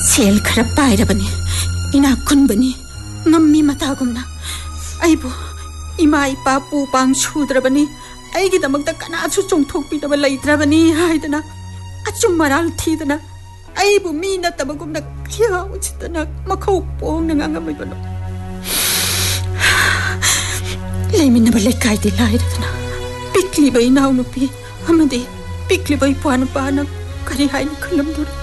cell खरा पाइरबनी इना खुनबनी ngami matagumna aibu ima ipa pu pang chudrabani aigi damakta kanachu chongthokpi daba leitrabani haidana achum maral thidana aibu mi natabagumna kya uchitana makhau pong ngangamibano leiminna balai kaidi laidana pikli bai naunupi amade pikli bai puanu pana kari haini khalamdur